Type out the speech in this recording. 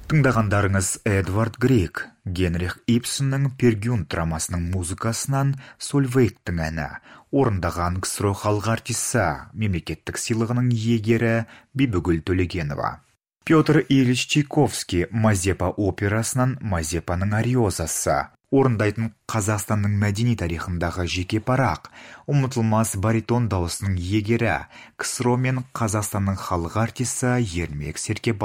Тыңдағандарыңыз Эдвард Грейг, Генрих Ибсеннің Пергюн драмасының музыкасынан Сольвейктің әні, орындаған КСРО халық артисі, мемлекеттік сыйлығының иегері Бибігүл Төлегенова. Петр Ильич Чайковский Мазепа операсынан Мазепаның ариозасы, орындайтын Қазақстанның мәдени тарихындағы жеке парақ, ұмытылмас баритон дауысының иегері, КСРО мен Қазақстанның халық артисі Ермек Серкебаев.